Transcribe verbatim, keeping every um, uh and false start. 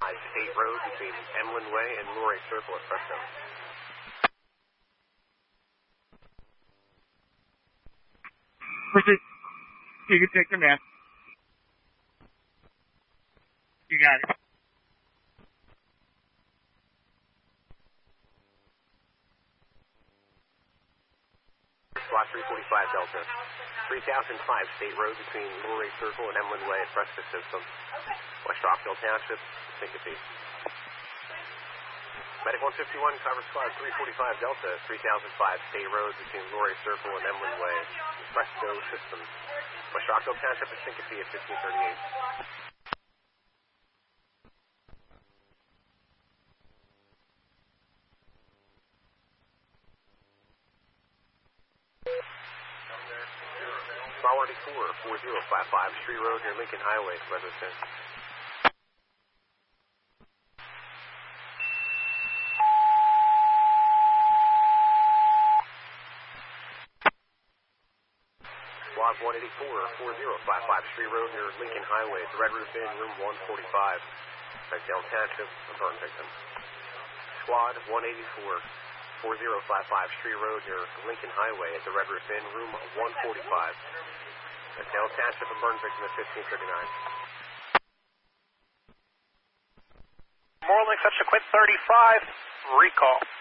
five State Road between Emlyn Way and Luray Circle at Fresno. Proceed. You can take command. You got it. Squad three forty-five Delta. three thousand five State Road between Luray Circle and Emlyn Way at Fresno System. West Rockville Township, Syncope. Medic one fifty-one, Cover Squad three forty-five Delta, three thousand five State Road between Luray Circle and Emlyn Way, Fresno System. West Rockville Township at Syncope at fifteen thirty-eight. Priority four, four zero five five, Street Road near Lincoln Highway, Frederickson. Squad one eighty-four, four zero five five, Street Road near Lincoln Highway, the Red Roof Inn, room one forty-five. Redtail Township, a burn victim. Squad one eighty-four, four zero five five, Street Road near Lincoln Highway at the Red Roof Inn, room one forty-five. Redtail Township, a burn victim at fifteen thirty-nine. Morlink, subsequent thirty-five, recall.